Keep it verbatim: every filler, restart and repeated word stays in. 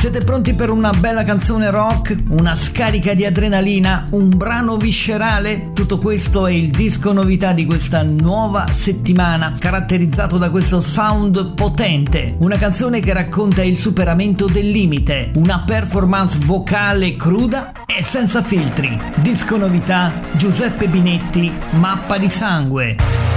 Siete pronti per una bella canzone rock? Una scarica di adrenalina? Un brano viscerale? Tutto questo è il disco novità di questa nuova settimana, caratterizzato da questo sound potente. Una canzone che racconta il superamento del limite, una performance vocale cruda e senza filtri. Disco novità, Giuseppe Binetti, Mappa di sangue.